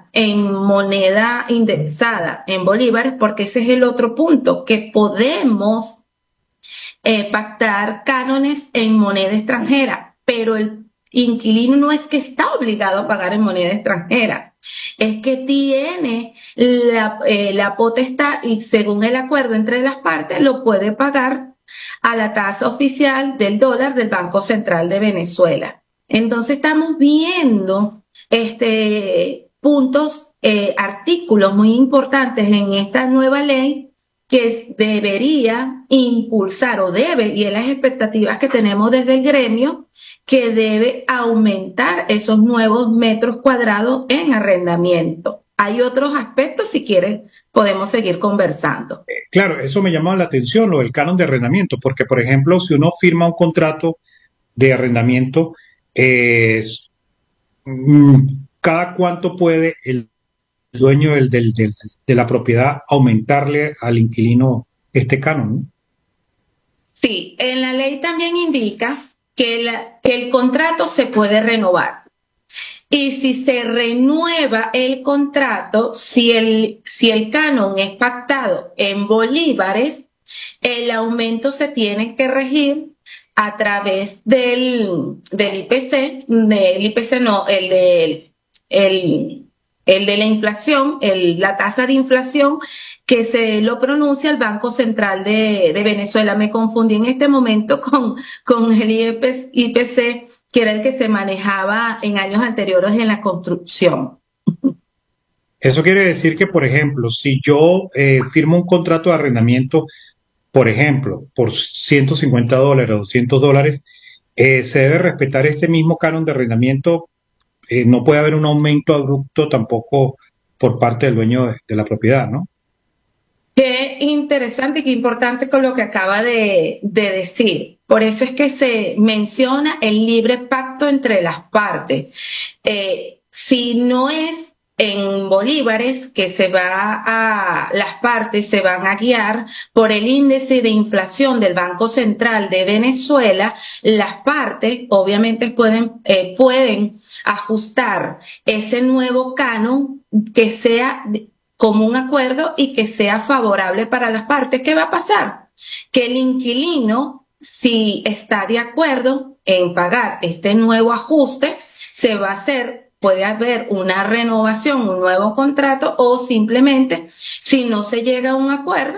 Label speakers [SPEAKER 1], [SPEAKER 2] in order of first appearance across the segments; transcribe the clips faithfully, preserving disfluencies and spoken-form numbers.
[SPEAKER 1] en moneda indexada, en bolívares, porque ese es el otro punto, que podemos eh, pactar cánones en moneda extranjera, pero el inquilino no es que está obligado a pagar en moneda extranjera, es que tiene la, eh, la potestad y según el acuerdo entre las partes lo puede pagar a la tasa oficial del dólar del Banco Central de Venezuela. Entonces estamos viendo este, puntos, eh, artículos muy importantes en esta nueva ley que debería impulsar o debe, y es las expectativas que tenemos desde el gremio, que debe aumentar esos nuevos metros cuadrados en arrendamiento. Hay otros aspectos, si quieres, podemos seguir conversando.
[SPEAKER 2] Claro, eso me llama la atención, lo del canon de arrendamiento, porque, por ejemplo, si uno firma un contrato de arrendamiento, eh, mm, ¿cada cuánto puede el dueño del, del, del, de la propiedad aumentarle al inquilino este canon, ¿no?
[SPEAKER 1] Sí, en la ley también indica que, la, que el contrato se puede renovar. Y si se renueva el contrato, si el, si el canon es pactado en bolívares, el aumento se tiene que regir a través del, del I P C, del I P C no, el del el, el de la inflación, el, la tasa de inflación que se lo pronuncia el Banco Central de, de Venezuela. Me confundí en este momento con, con el I P C, que era el que se manejaba en años anteriores en la construcción.
[SPEAKER 2] Eso quiere decir que, por ejemplo, si yo eh, firmo un contrato de arrendamiento, por ejemplo, por ciento cincuenta dólares o doscientos dólares, eh, se debe respetar este mismo canon de arrendamiento. Eh, no puede haber un aumento abrupto tampoco por parte del dueño de, de la propiedad, ¿no?
[SPEAKER 1] Qué interesante y qué importante con lo que acaba de, de decir. Por eso es que se menciona el libre pacto entre las partes. Eh, si no es en bolívares que se va a, las partes se van a guiar por el índice de inflación del Banco Central de Venezuela, las partes obviamente pueden, eh, pueden ajustar ese nuevo canon que sea como un acuerdo y que sea favorable para las partes. ¿Qué va a pasar? Que el inquilino, si está de acuerdo en pagar este nuevo ajuste, se va a hacer, puede haber una renovación, un nuevo contrato, o simplemente, si no se llega a un acuerdo,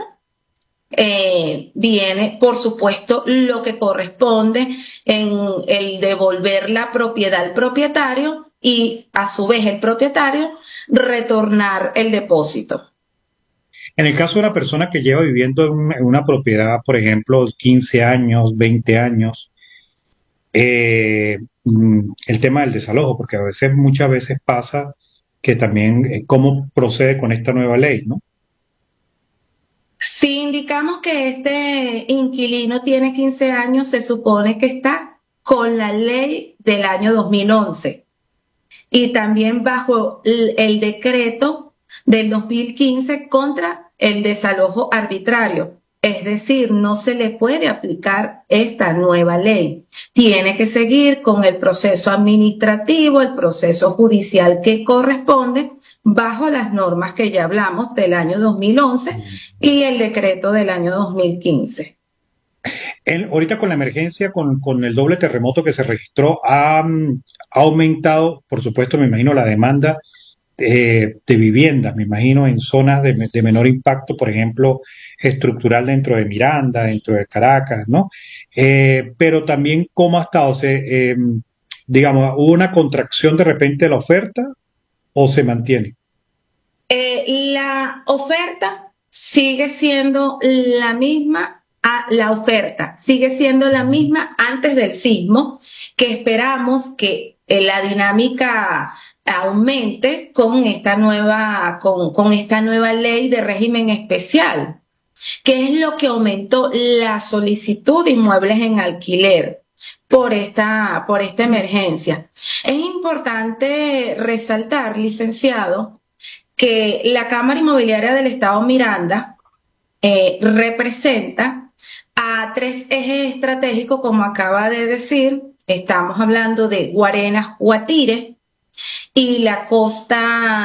[SPEAKER 1] eh, viene, por supuesto, lo que corresponde en el devolver la propiedad al propietario y, a su vez, el propietario retornar el depósito.
[SPEAKER 2] En el caso de una persona que lleva viviendo en una, en una propiedad, por ejemplo, quince años, veinte años, eh, mm, el tema del desalojo, porque a veces, muchas veces pasa que también, eh, cómo procede con esta nueva ley, ¿no?
[SPEAKER 1] Si indicamos que este inquilino tiene quince años, se supone que está con la ley del año dos mil once y también bajo el, el decreto del dos mil quince contra el desalojo arbitrario. Es decir, no se le puede aplicar esta nueva ley. Tiene que seguir con el proceso administrativo, el proceso judicial que corresponde bajo las normas que ya hablamos del año dos mil once y el decreto del año dos mil quince.
[SPEAKER 2] El, ahorita con la emergencia, con, con el doble terremoto que se registró, ha, mm, ha aumentado, por supuesto, me imagino, la demanda eh, de viviendas, me imagino, en zonas de, de menor impacto, por ejemplo, estructural dentro de Miranda, dentro de Caracas, ¿no? Eh, pero también, ¿cómo ha estado? Se, eh, digamos, ¿hubo una contracción de repente de la oferta o se mantiene?
[SPEAKER 1] Eh, la oferta sigue siendo la misma, a, la oferta sigue siendo la misma antes del sismo, que esperamos que eh, la dinámica aumente con esta nueva, con, con esta nueva ley de régimen especial, que es lo que aumentó la solicitud de inmuebles en alquiler por esta, por esta emergencia. Es importante resaltar, licenciado, que la Cámara Inmobiliaria del Estado Miranda eh, representa a tres ejes estratégicos, como acaba de decir. Estamos hablando de Guarenas, Guatire y la costa